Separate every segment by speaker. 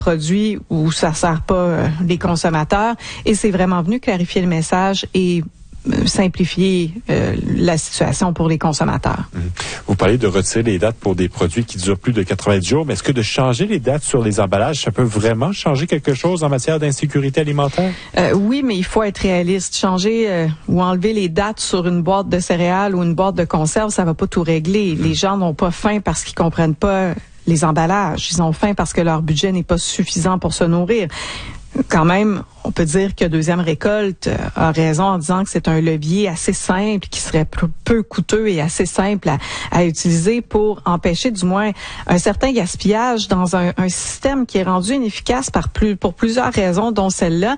Speaker 1: produits où ça sert pas les consommateurs. Et c'est vraiment venu clarifier le message et simplifier la situation pour les consommateurs.
Speaker 2: Vous parlez de retirer les dates pour des produits qui durent plus de 90 jours, mais est-ce que de changer les dates sur les emballages, ça peut vraiment changer quelque chose en matière d'insécurité alimentaire?
Speaker 1: Oui, mais il faut être réaliste. Changer ou enlever les dates sur une boîte de céréales ou une boîte de conserve, ça va pas tout régler. Les gens n'ont pas faim parce qu'ils comprennent pas les emballages. Ils ont faim parce que leur budget n'est pas suffisant pour se nourrir. Quand même, on peut dire que Deuxième Récolte a raison en disant que c'est un levier assez simple, qui serait peu coûteux et assez simple à utiliser pour empêcher du moins un certain gaspillage dans un système qui est rendu inefficace pour plusieurs raisons, dont celle-là,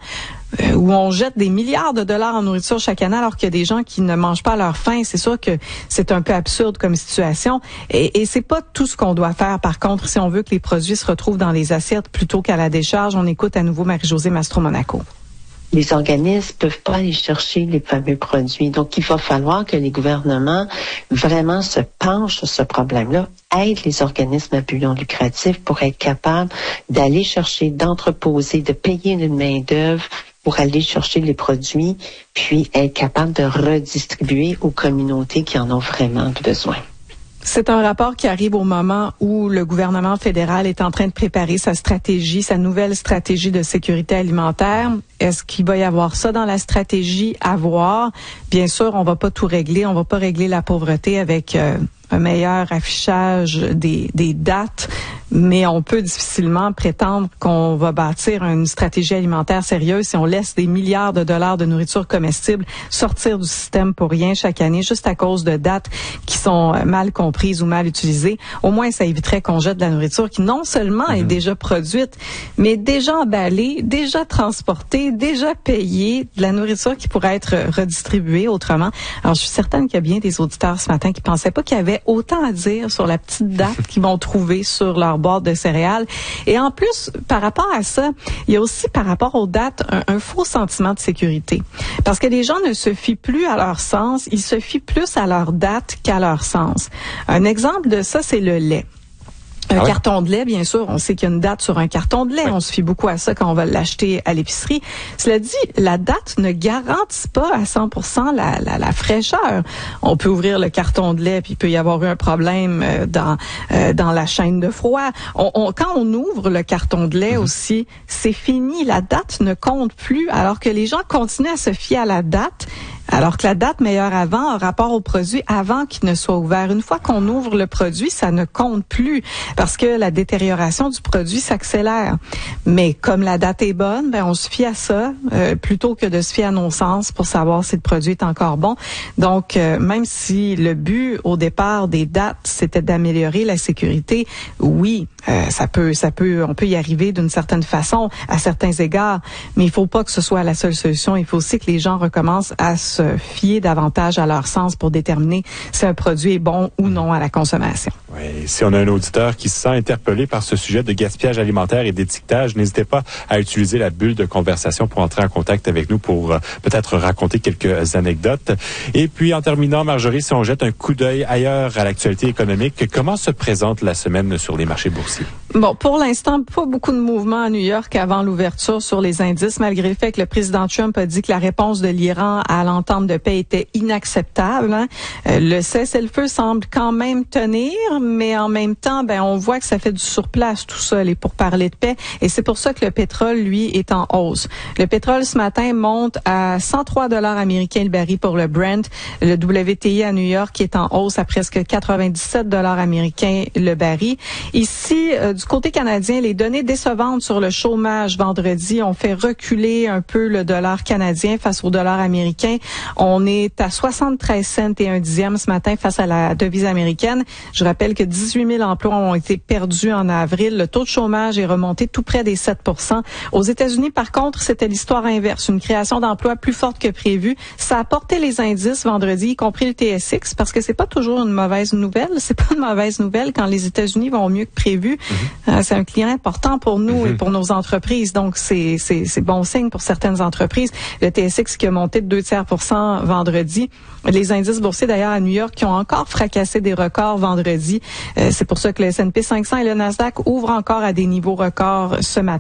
Speaker 1: où on jette des milliards de dollars en nourriture chaque année alors qu'il y a des gens qui ne mangent pas leur faim. C'est sûr que c'est un peu absurde comme situation et c'est pas tout ce qu'on doit faire. Par contre, si on veut que les produits se retrouvent dans les assiettes plutôt qu'à la décharge, on écoute à nouveau Marie-Josée Mastro-Monaco.
Speaker 3: Les organismes peuvent pas aller chercher les fameux produits. Donc, il va falloir que les gouvernements vraiment se penchent sur ce problème-là, aident les organismes à but non lucratif pour être capables d'aller chercher, d'entreposer, de payer une main-d'œuvre pour aller chercher les produits, puis être capable de redistribuer aux communautés qui en ont vraiment besoin.
Speaker 1: C'est un rapport qui arrive au moment où le gouvernement fédéral est en train de préparer sa stratégie, sa nouvelle stratégie de sécurité alimentaire. Est-ce qu'il va y avoir ça dans la stratégie? À voir. Bien sûr, on va pas tout régler. On va pas régler la pauvreté avec un meilleur affichage des dates, mais on peut difficilement prétendre qu'on va bâtir une stratégie alimentaire sérieuse si on laisse des milliards de dollars de nourriture comestible sortir du système pour rien chaque année, juste à cause de dates qui sont mal comprises ou mal utilisées. Au moins, ça éviterait qu'on jette de la nourriture qui non seulement est déjà produite, mais déjà emballée, déjà transportée, déjà payée, de la nourriture qui pourrait être redistribuée autrement. Alors, je suis certaine qu'il y a bien des auditeurs ce matin qui pensaient pas qu'il y avait autant à dire sur la petite date qu'ils vont trouver sur leur boîte de céréales. Et en plus, par rapport à ça, il y a aussi par rapport aux dates un faux sentiment de sécurité. Parce que les gens ne se fient plus à leur sens, ils se fient plus à leur date qu'à leur sens. Un exemple de ça, c'est le lait. Un carton de lait, bien sûr, on sait qu'il y a une date sur un carton de lait. On se fie beaucoup à ça quand on va l'acheter à l'épicerie. Cela dit, la date ne garantit pas à 100% la fraîcheur. On peut ouvrir le carton de lait puis il peut y avoir eu un problème dans la chaîne de froid. Quand on ouvre le carton de lait aussi, c'est fini. La date ne compte plus alors que les gens continuent à se fier à la date. Alors que la date meilleure avant a rapport au produit avant qu'il ne soit ouvert. Une fois qu'on ouvre le produit, ça ne compte plus parce que la détérioration du produit s'accélère. Mais comme la date est bonne, on se fie à ça plutôt que de se fier à nos sens pour savoir si le produit est encore bon. Donc, même si le but au départ des dates, c'était d'améliorer la sécurité, oui, on peut y arriver d'une certaine façon à certains égards, mais il faut pas que ce soit la seule solution. Il faut aussi que les gens recommencent à se fier davantage à leur sens pour déterminer si un produit est bon ou non à la consommation.
Speaker 2: Oui, si on a un auditeur qui se sent interpellé par ce sujet de gaspillage alimentaire et d'étiquetage, n'hésitez pas à utiliser la bulle de conversation pour entrer en contact avec nous pour peut-être raconter quelques anecdotes. Et puis, en terminant, Marjorie, si on jette un coup d'œil ailleurs à l'actualité économique, comment se présente la semaine sur les marchés boursiers?
Speaker 1: Bon, pour l'instant, pas beaucoup de mouvements à New York avant l'ouverture sur les indices, malgré le fait que le président Trump a dit que la réponse de l'Iran à l'entente de paix était inacceptable. Le cessez-le-feu semble quand même tenir, mais en même temps, on voit que ça fait du surplace tout ça, les pourparlers de paix. Et c'est pour ça que le pétrole, lui, est en hausse. Le pétrole, ce matin, monte à 103 $ américains le baril pour le Brent. Le WTI à New York est en hausse à presque 97 $ américains le baril. Ici, du côté canadien, les données décevantes sur le chômage vendredi ont fait reculer un peu le dollar canadien face au dollar américain. On est à 73 cents et un dixième ce matin face à la devise américaine. Je rappelle que 18 000 emplois ont été perdus en avril. Le taux de chômage est remonté tout près des 7%. Aux États-Unis, par contre, c'était l'histoire inverse. Une création d'emplois plus forte que prévu. Ça a porté les indices vendredi, y compris le TSX, parce que c'est pas toujours une mauvaise nouvelle. C'est pas une mauvaise nouvelle quand les États-Unis vont mieux que prévu. C'est un client important pour nous et pour nos entreprises. Donc, c'est bon signe pour certaines entreprises. Le TSX qui a monté de 2% vendredi. Les indices boursiers, d'ailleurs, à New York, qui ont encore fracassé des records vendredi. C'est pour ça que le S&P 500 et le Nasdaq ouvrent encore à des niveaux records ce matin.